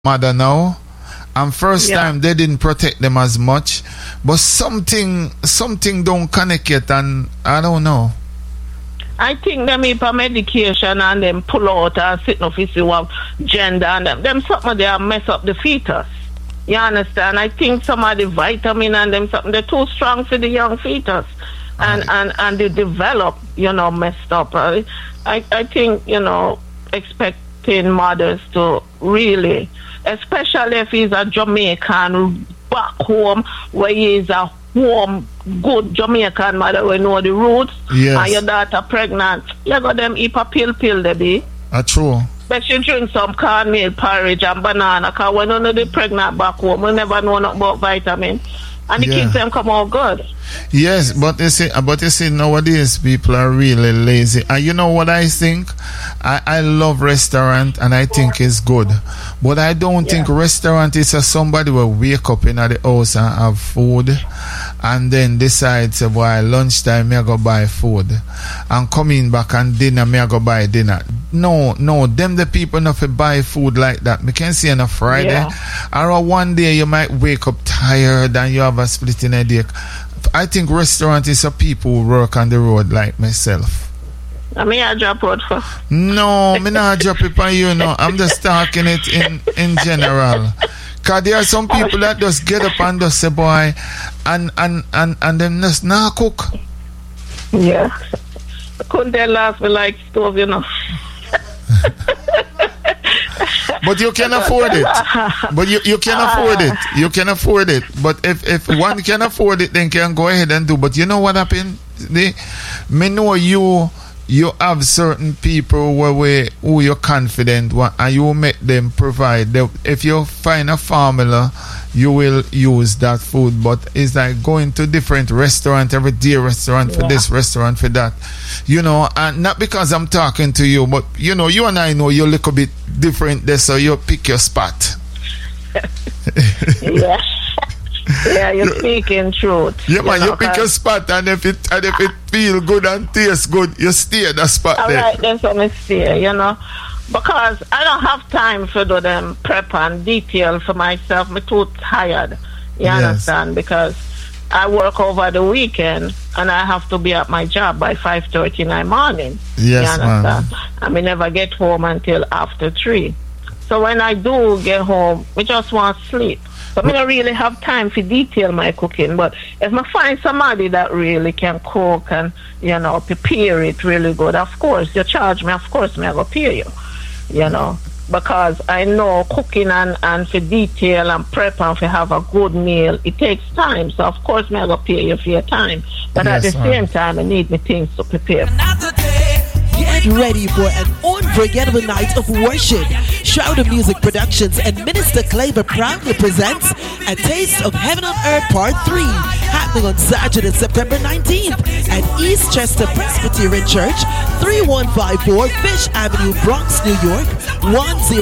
mother now. And first time they didn't protect them as much. But something don't connect yet, and I don't know. I think them if a medication and them pull out and sit no physical of gender and them something they mess up the fetus. You understand? I think some of the vitamin and them something they're too strong for the young fetus. And they develop, messed up. I think, expecting mothers to really, especially if he's a Jamaican back home, where he is a home, good Jamaican mother, we know the roots, and your daughter pregnant, you got them eat a pill, they be. True. But she drink some cornmeal porridge and banana, because when you know the pregnant back home, we never know nothing about vitamin. And the kids them come out good. Yes, but you see, nowadays people are really lazy. And you know what I think? I love restaurant and I think it's good. But I don't think restaurant is somebody will wake up in the house and have food and then decide, say, boy, lunchtime me I go buy food. And coming back and dinner me I go buy dinner. No, them the people not to buy food like that. Me can see on a Friday or one day you might wake up tired and you have a splitting headache. I think restaurant is a people who work on the road like myself. I mean, I drop out for. No, me not drop it on you. No, I'm just talking it in general. Cause there are some people that just get up and just say, boy, and them just not cook. Yeah, couldn't they last me like stove, But you can afford it. But you can afford it. You can afford it. But if one can afford it, then can go ahead and do. But you know what happened? Me know you have certain people who you're confident and you make them provide. If you find a formula, you will use that food. But it's like going to different restaurant every day, restaurant for this, restaurant for that. And not because I'm talking to you, but you and I know you're a little bit different there, so you pick your spot. Yeah, you're speaking truth. Yeah, man, you pick your spot, and if it feel good and tastes good, you stay at that spot there. All right, that's what I stay, because I don't have time for do them prep and detail for myself. I'm too tired. You understand? Because I work over the weekend and I have to be at my job by 5:30 in the morning. Yes, you understand? I may never get home until after 3. So when I do get home, I just want to sleep. So I don't really have time to detail my cooking. But if I find somebody that really can cook and, prepare it really good, of course, you charge me, of course, I will pay you, Because I know cooking and for detail and prep and for have a good meal, it takes time. So, of course, I will pay you for your time. But at the same time, I need my things to prepare. Get ready for an unforgettable night of worship. Shroud Music Productions and Minister Claver proudly presents A Taste of Heaven on Earth Part 3, happening on Saturday, September 19th at East Chester Presbyterian Church, 3154 Fish Avenue, Bronx, New York, 10